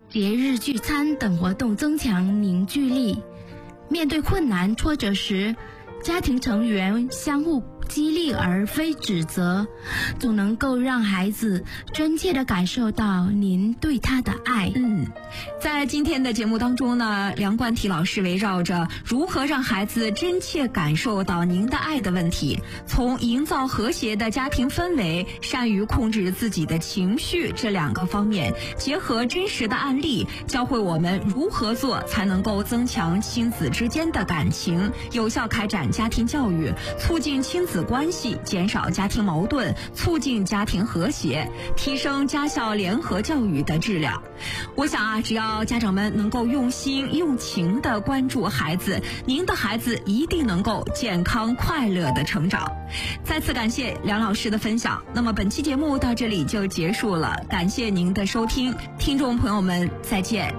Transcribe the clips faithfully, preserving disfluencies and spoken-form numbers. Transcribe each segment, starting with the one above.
节日聚餐等活动增强凝聚力。面对困难挫折时，家庭成员相互激励而非指责，总能够让孩子真切地感受到您对他的爱。 嗯，在今天的节目当中呢，梁冠体老师围绕着如何让孩子真切感受到您的爱的问题，从营造和谐的家庭氛围、善于控制自己的情绪这两个方面，结合真实的案例，教会我们如何做才能够增强亲子之间的感情，有效开展家庭教育，促进亲子关系，减少家庭矛盾，促进家庭和谐，提升家校联合教育的质量。我想啊，只要家长们能够用心用情地关注孩子，您的孩子一定能够健康快乐地成长。再次感谢梁老师的分享。那么本期节目到这里就结束了，感谢您的收听，听众朋友们再见。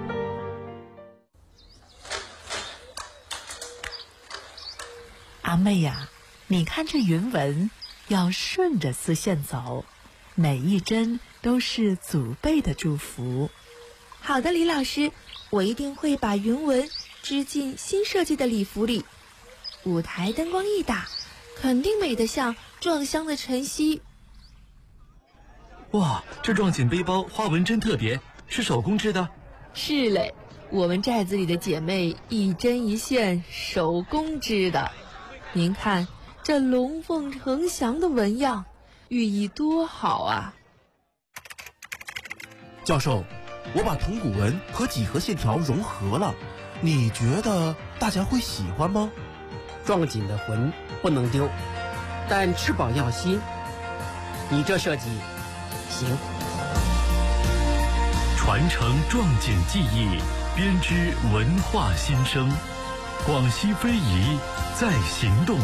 阿妹呀，你看这云纹要顺着丝线走，每一针都是祖辈的祝福。 好的，李老师，我一定会把云纹织进新设计的礼服里。舞台灯光一打，肯定美得像撞香的晨曦。 哇，这撞锦背包花纹真特别，是手工织的？ 是嘞，我们寨子里的姐妹一针一线手工织的。您看这龙凤呈祥的纹样，寓意多好啊！ 教授，我把铜鼓纹和几何线条融合了，你觉得大家会喜欢吗？ 撞锦的魂不能丢，但翅膀要新。你这设计行。 传承撞锦技艺，编织文化新生。广西非遗在行动。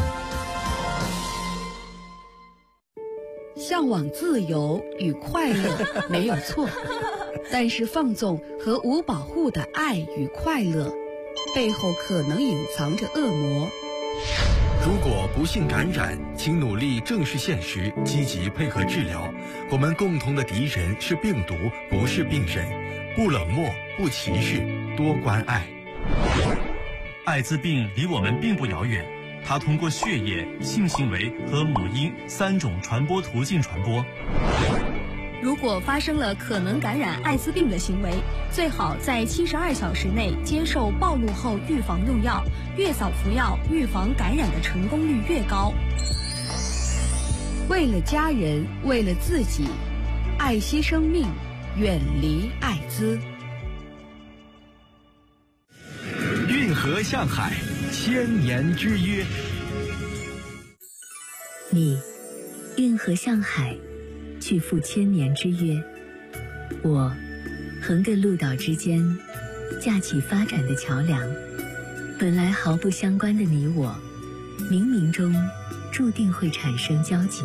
向往自由与快乐没有错，但是放纵和无保护的爱与快乐，背后可能隐藏着恶魔。 如果不幸感染，请努力正视现实，积极配合治疗。我们共同的敌人是病毒，不是病人。不冷漠，不歧视，多关爱。 艾滋病离我们并不遥远，它通过血液、性行为和母婴三种传播途径传播。 如果发生了可能感染艾滋病的行为，最好在七十二小时内接受暴露后预防用药，越早服药，预防感染的成功率越高。 为了家人，为了自己，爱惜生命，远离艾滋。 运河向海，千年之约。 你运河向海，去赴千年之约。我横亘陆岛之间，架起发展的桥梁。本来毫不相关的你我，冥冥中注定会产生交集。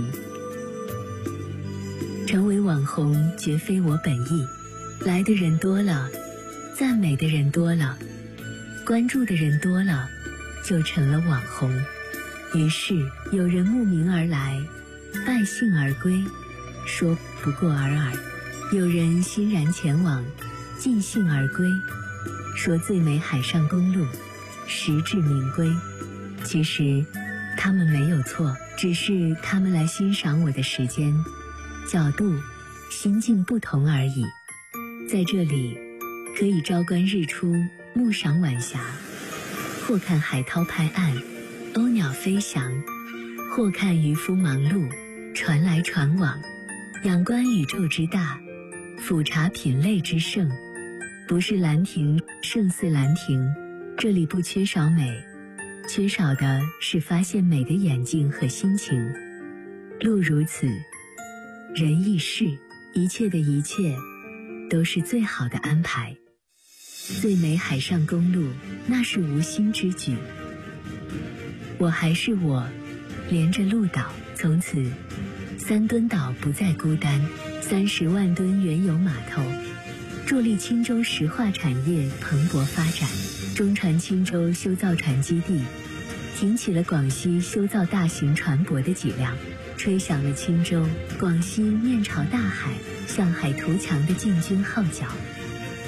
成为网红绝非我本意，来的人多了，赞美的人多了，关注的人多了，就成了网红。于是有人慕名而来，拜兴而归，说不过尔尔；有人欣然前往，尽兴而归，说最美海上公路，实至名归。其实他们没有错，只是他们来欣赏我的时间、角度、心境不同而已。在这里，可以朝观日出，暮赏晚霞，或看海涛拍岸，鸥鸟飞翔，或看渔夫忙碌，船来船往，仰观宇宙之大，俯察品类之盛。不是兰亭胜似兰亭，这里不缺少美，缺少的是发现美的眼睛和心情。路如此，人亦是，一切的一切都是最好的安排。最美海上公路，那是无心之举。我还是我，连着鹿岛，从此三墩岛不再孤单，三十万吨原油码头，助力青州石化产业蓬勃发展。中船青州修造船基地，挺起了广西修造大型船舶的脊梁，吹响了青州、广西面朝大海、向海图强的进军号角。